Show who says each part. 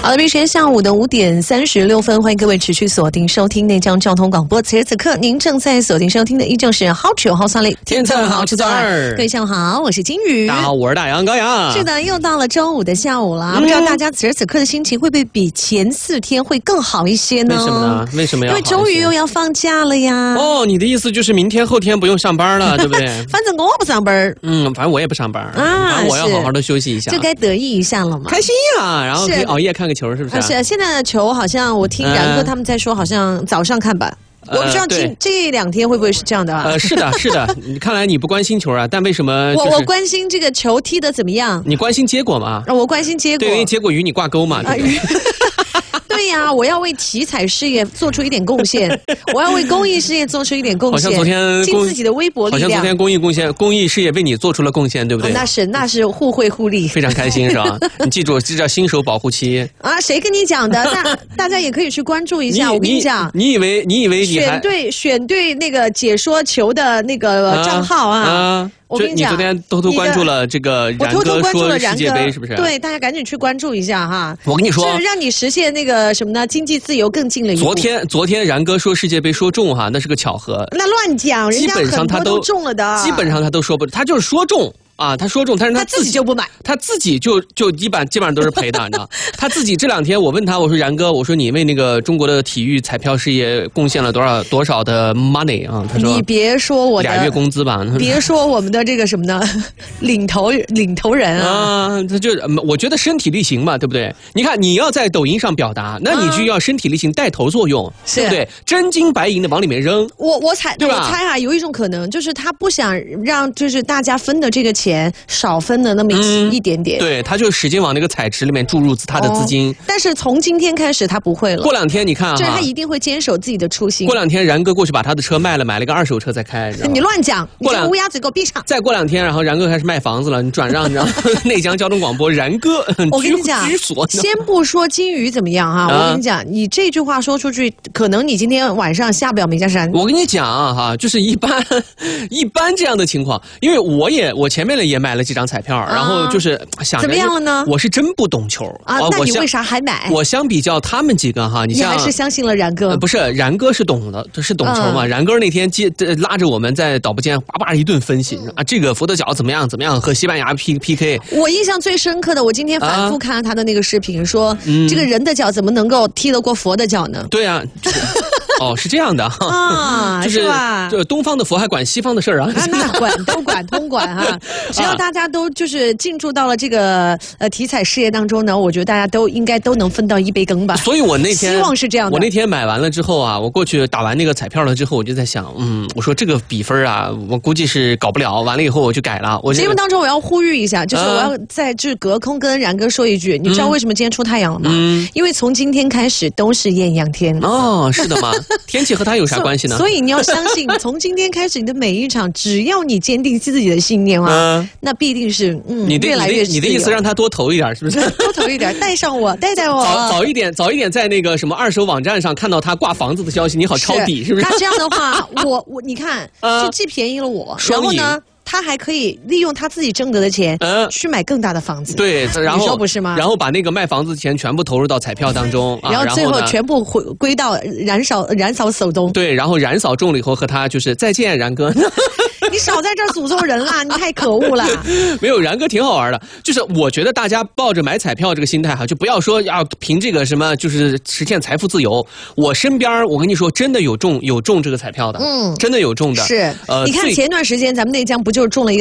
Speaker 1: 好的，明天下午的5点36分，欢迎各位持续锁定收听内江交通广播。此时此刻，您正在锁定收听的依旧是好酒好酸类，
Speaker 2: 天菜好吃儿。
Speaker 1: 各位下午好，我是金鱼。
Speaker 2: 大家好，我是大杨高阳。
Speaker 1: 是的，又到了周五的下午了，不知道大家此时此刻的心情会不会比前4天会更好一些呢？
Speaker 2: 为什么呢？为什么要好一些？
Speaker 1: 因为终于又要放假了呀。
Speaker 2: 哦，你的意思就是明天后天不用上班了，对不对？
Speaker 1: 反正我不上班。
Speaker 2: 反正我也不上班
Speaker 1: 啊，
Speaker 2: 反正我要好好的休息一下，
Speaker 1: 就该得意一下了嘛。
Speaker 2: 开心呀，然后可以熬夜看个球，是不是？
Speaker 1: 是，现在的球好像我听然哥他们在说，好像早上看吧。我不知道这2天会不会是这样的啊？
Speaker 2: 是的，是的。你看来你不关心球啊？但为什么？
Speaker 1: 我关心这个球踢得怎么样？
Speaker 2: 你关心结果吗？
Speaker 1: 我关心结果，
Speaker 2: 对，因为结果与你挂钩嘛，对不对？
Speaker 1: 对呀，我要为体彩事业做出一点贡献，我要为公益事业做出一点贡献。
Speaker 2: 好像昨天
Speaker 1: 尽自己的微薄力量。
Speaker 2: 好像昨天公益事业为你做出了贡献，对不对？
Speaker 1: 那是互惠互利，
Speaker 2: 非常开心是吧？你记住，这叫新手保护期
Speaker 1: 啊！谁跟你讲的？大家也可以去关注一下。我跟你讲，
Speaker 2: 你以为你
Speaker 1: 选对那个解说球的那个账号啊！我跟你讲，
Speaker 2: 你昨天偷偷关注了这个然哥说世界杯是不是？
Speaker 1: 对，大家赶紧去关注一下哈！
Speaker 2: 我跟你说，
Speaker 1: 是让你实现那个什么呢？经济自由更近了一步。
Speaker 2: 昨天然哥说世界杯说中哈，那是个巧合。
Speaker 1: 那乱讲，人家很多都中了的。
Speaker 2: 基本上他都说不，他就是说中。啊，他说中，但是他
Speaker 1: 自己就不买，
Speaker 2: 他自己就基本上都是赔的，你知道？他自己这2天，我问他，我说然哥，我说你为那个中国的体育彩票事业贡献了多少的 money 啊？他说
Speaker 1: 你别说我的
Speaker 2: 2月工资吧，
Speaker 1: 别说我们的这个什么呢，领头人啊，
Speaker 2: 他就我觉得身体力行嘛，对不对？你看你要在抖音上表达，那你就要身体力行带头作用，对不对？真金白银的往里面扔。
Speaker 1: 我猜啊，有一种可能就是他不想让就是大家分的这个钱少分的那么一点点，
Speaker 2: 对，他就使劲往那个彩池里面注入他的资金。
Speaker 1: 但是从今天开始他不会了。
Speaker 2: 过2天你看啊，
Speaker 1: 就是他一定会坚守自己的初心。
Speaker 2: 过2天然哥过去把他的车卖了，买了个2手车再开。
Speaker 1: 你乱讲，你这乌鸦嘴给我闭上。
Speaker 2: 再过2天，然后然哥开始卖房子了，你转让，你知道内江交通广播然哥，
Speaker 1: 我跟你讲，先不说金鱼怎么样啊，我跟你讲，你这句话说出去，可能你今天晚上下不了美加山。
Speaker 2: 我跟你讲哈，就是一般这样的情况，因为我前面也买了几张彩票，然后就是想
Speaker 1: 怎么样了呢？
Speaker 2: 我是真不懂球
Speaker 1: 啊，那你为啥还买？
Speaker 2: 我相比较他们几个哈，你
Speaker 1: 还是相信了然哥？
Speaker 2: 不是，然哥是懂的，是懂球嘛。然哥那天拉着我们在导播间叭一顿分析啊，这个佛得角怎么样和西班牙 PK。
Speaker 1: 我印象最深刻的，我今天反复看了他的那个视频，说这个人的脚怎么能够踢得过佛的脚呢？
Speaker 2: 对啊。哦，是这样的
Speaker 1: 啊，
Speaker 2: 就是
Speaker 1: 吧？
Speaker 2: 就东方的佛还管西方的事儿啊？
Speaker 1: 那都管通管哈。只要大家都就是进驻到了这个体彩事业当中呢，我觉得大家都应该都能分到一杯羹吧。
Speaker 2: 所以我那天
Speaker 1: 希望是这样的。
Speaker 2: 我那天买完了之后啊，我过去打完那个彩票了之后，我就在想，我说这个比分啊，我估计是搞不了。完了以后我就改了。
Speaker 1: 节目当中我要呼吁一下，就是我要在这隔空跟然哥说一句，你知道为什么今天出太阳了吗？因为从今天开始都是艳阳天。
Speaker 2: 哦，是的吗？天气和它有啥关系呢？
Speaker 1: 所以你要相信，从今天开始，你的每一场，只要你坚定自己的信念啊，那必定是越来越。
Speaker 2: 你的意思让他多投一点，是不是？
Speaker 1: 多投一点，带上我，带我。
Speaker 2: 早一点在那个什么2手网站上看到他挂房子的消息，你好抄底，是不是？
Speaker 1: 那这样的话，我你看，就既便宜了我，然后呢？他还可以利用他自己挣得的钱，去买更大的房子。
Speaker 2: 对，然后
Speaker 1: 你说不是吗？
Speaker 2: 然后把那个卖房子的钱全部投入到彩票当中，
Speaker 1: 然后最后全部归到燃扫手中。
Speaker 2: 对，然后燃扫中了以后和他就是再见，然哥。
Speaker 1: 你少在这儿诅咒人啦！你太可恶了。
Speaker 2: 没有，然哥挺好玩的，就是我觉得大家抱着买彩票这个心态哈，就不要说要凭这个什么就是实现财富自由。我身边我跟你说，真的有中这个彩票的，真的有中的。
Speaker 1: 是，你看前段时间咱们内江不就是中了一个